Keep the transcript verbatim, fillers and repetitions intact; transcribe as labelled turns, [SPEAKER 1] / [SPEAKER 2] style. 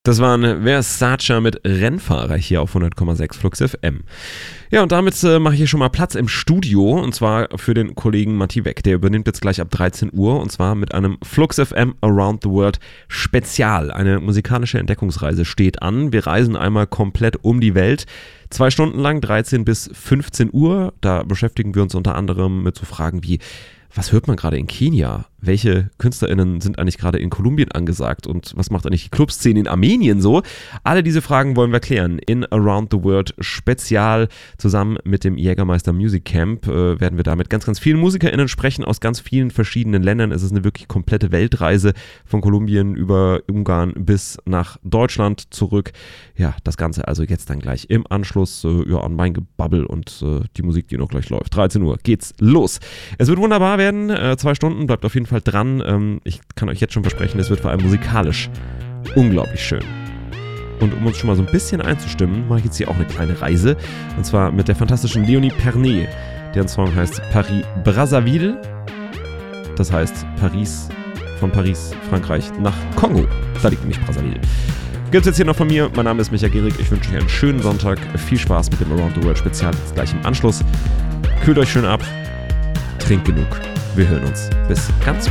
[SPEAKER 1] Das waren Versace mit Rennfahrer hier auf hundert Komma sechs Flux F M. Ja, und damit äh, mache ich hier schon mal Platz im Studio, und zwar für den Kollegen Matti Weck. Der übernimmt jetzt gleich ab dreizehn Uhr, und zwar mit einem Flux F M Around the World Spezial. Eine musikalische Entdeckungsreise steht an. Wir reisen einmal komplett um die Welt. Zwei Stunden lang, dreizehn bis fünfzehn Uhr. Da beschäftigen wir uns unter anderem mit so Fragen wie: Was hört man gerade in Kenia? Welche KünstlerInnen sind eigentlich gerade in Kolumbien angesagt? Und was macht eigentlich die Clubszene in Armenien so? Alle diese Fragen wollen wir klären in Around the World Spezial. Zusammen mit dem Jägermeister Music Camp äh, werden wir da mit ganz, ganz vielen MusikerInnen sprechen aus ganz vielen verschiedenen Ländern. Es ist eine wirklich komplette Weltreise von Kolumbien über Ungarn bis nach Deutschland zurück. Ja, das Ganze also jetzt dann gleich im Anschluss äh, ja, an mein Gebabbel und äh, die Musik, die noch gleich läuft. dreizehn Uhr geht's los. Es wird wunderbar werden. Äh, zwei Stunden, bleibt auf jeden Fall dran. Ähm, ich kann euch jetzt schon versprechen, es wird vor allem musikalisch unglaublich schön. Und um uns schon mal so ein bisschen einzustimmen, mache ich jetzt hier auch eine kleine Reise. Und zwar mit der fantastischen Leonie Pernet. Deren Song heißt Paris Brazzaville. Das heißt Paris, von Paris, Frankreich nach Kongo. Da liegt nämlich Brazzaville. Gibt's jetzt hier noch von mir. Mein Name ist Micha Gehrig. Ich wünsche euch einen schönen Sonntag. Viel Spaß mit dem Around the World Spezial jetzt gleich im Anschluss. Kühlt euch schön ab. Trinkt genug. Wir hören uns. Bis ganz